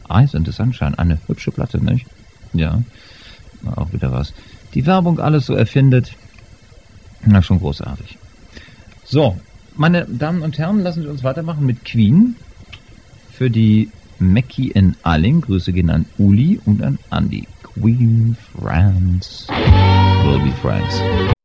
Eyes in the Sunshine, eine hübsche Platte, nicht? Ja, auch wieder was. Die Werbung alles so erfindet. Na, schon großartig. So, meine Damen und Herren, lassen Sie uns weitermachen mit Queen. Für die Mackie in Alling. Grüße gehen an Uli und an Andy. Queen, France, will be friends.